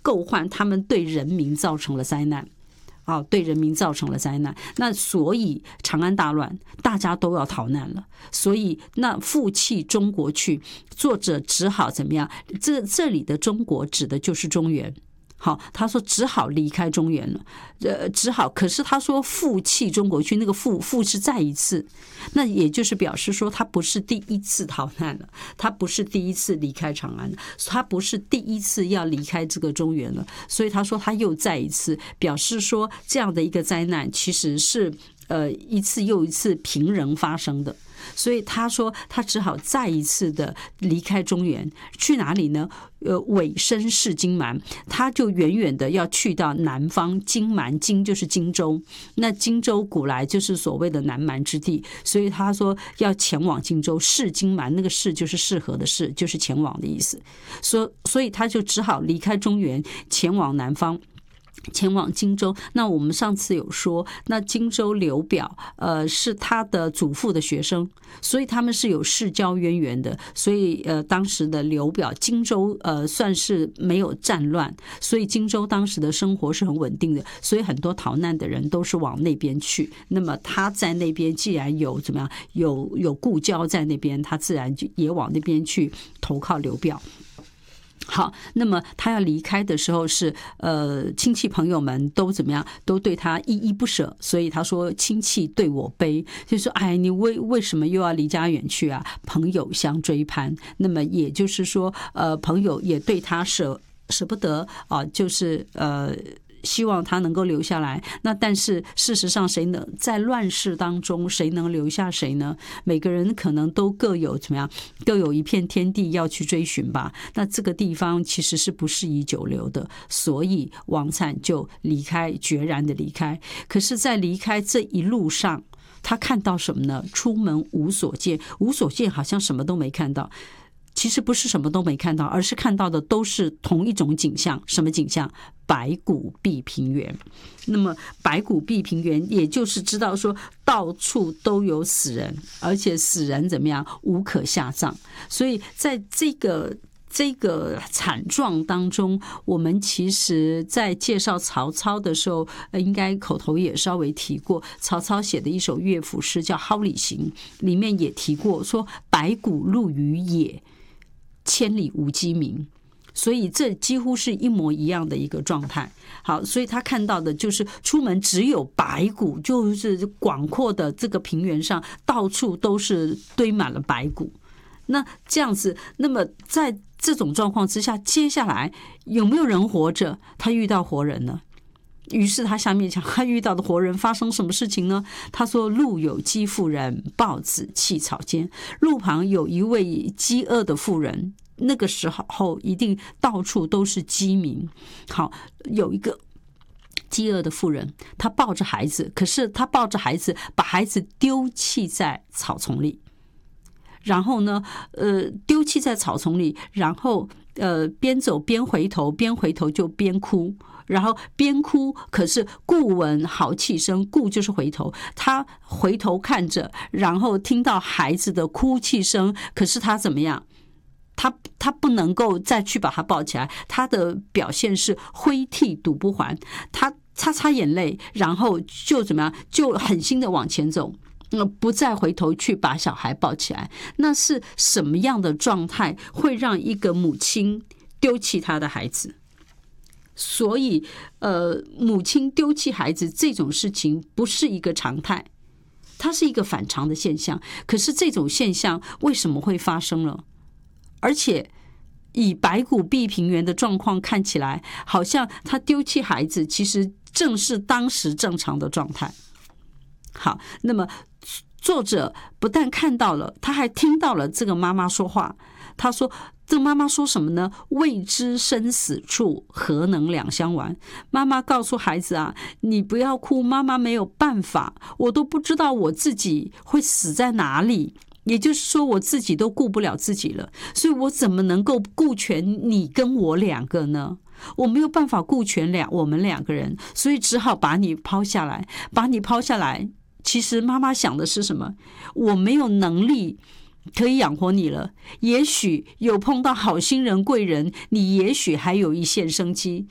构换他们对人民造成了灾难。对人民造成了灾难，那所以长安大乱，大家都要逃难了，所以那负气中国去，作者只好怎么样？这里的中国指的就是中原。好，他说只好离开中原了，只好。可是他说负气中国去，那个负是再一次，那也就是表示说他不是第一次逃难了，他不是第一次离开长安，他不是第一次要离开这个中原了，所以他说他又再一次，表示说这样的一个灾难其实是一次又一次平人发生的。所以他说他只好再一次的离开中原，去哪里呢？委身事荆蛮，他就远远的要去到南方荆蛮，荆就是荆州，那荆州古来就是所谓的南蛮之地，所以他说要前往荆州，事荆蛮，那个事就是适合的事，就是前往的意思。所以他就只好离开中原，前往南方。前往荆州，那我们上次有说，那荆州刘表，是他的祖父的学生，所以他们是有世交渊源的，所以当时的刘表，荆州算是没有战乱，所以荆州当时的生活是很稳定的，所以很多逃难的人都是往那边去。那么他在那边既然有怎么样，有故交在那边，他自然就也往那边去投靠刘表。好，那么他要离开的时候是亲戚朋友们都怎么样，都对他依依不舍，所以他说亲戚对我悲，就说哎，你为什么又要离家远去啊？朋友相追攀，那么也就是说朋友也对他舍不得啊，就是希望他能够留下来。那但是事实上谁能在乱世当中谁能留下谁呢？每个人可能都各有怎么样，各有一片天地要去追寻吧。那这个地方其实是不适宜久留的，所以王粲就离开，决然的离开。可是在离开这一路上，他看到什么呢？出门无所见，无所见好像什么都没看到。其实不是什么都没看到，而是看到的都是同一种景象。什么景象？白骨蔽平原。那么白骨蔽平原，也就是知道说到处都有死人，而且死人怎么样？无可下葬。所以在这个惨状当中，我们其实在介绍曹操的时候，应该口头也稍微提过，曹操写的一首乐府诗叫《蒿里行》，里面也提过说白骨露于野，千里无鸡鸣。所以这几乎是一模一样的一个状态。好，所以他看到的就是出门只有白骨，就是广阔的这个平原上到处都是堆满了白骨。那这样子，那么在这种状况之下，接下来有没有人活着？他遇到活人了。于是他下面讲，他遇到的活人发生什么事情呢？他说路有饥妇人，抱子弃草间。路旁有一位饥饿的妇人，那个时候一定到处都是饥民。好，有一个饥饿的妇人，她抱着孩子，可是她抱着孩子，把孩子丢弃在草丛里。然后呢，丢弃在草丛里，然后边走边回头，边回头就边哭，然后边哭，可是故闻嚎泣声，故就是回头，他回头看着，然后听到孩子的哭泣声，可是他怎么样？他不能够再去把他抱起来，他的表现是挥涕睹不还，他擦眼泪，然后就怎么样？就狠心的往前走。不再回头去把小孩抱起来。那是什么样的状态会让一个母亲丢弃她的孩子？所以母亲丢弃孩子这种事情不是一个常态，它是一个反常的现象。可是这种现象为什么会发生了？而且以白骨蔽平原的状况看起来，好像他丢弃孩子其实正是当时正常的状态。好，那么作者不但看到了，他还听到了这个妈妈说话。他说这个妈妈说什么呢？未知生死处，何能两相完。妈妈告诉孩子啊，你不要哭，妈妈没有办法，我都不知道我自己会死在哪里，也就是说我自己都顾不了自己了，所以我怎么能够顾全你跟我两个呢？我没有办法顾全我们两个人，所以只好把你抛下来。把你抛下来，其实妈妈想的是什么？我没有能力可以养活你了，也许有碰到好心人贵人，你也许还有一线生机，